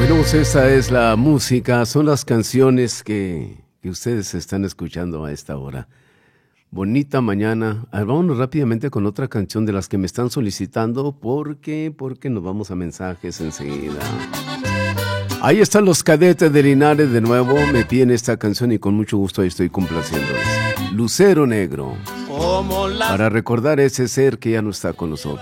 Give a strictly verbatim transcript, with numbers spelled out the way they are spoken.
Bueno, pues esa es la música, son las canciones que, que ustedes están escuchando a esta hora. Bonita mañana. A ver, vámonos rápidamente con otra canción de las que me están solicitando porque, porque nos vamos a mensajes enseguida. Ahí están los Cadetes de Linares de nuevo, me piden esta canción y con mucho gusto ahí estoy complaciéndoles. Lucero Negro, para recordar ese ser que ya no está con nosotros.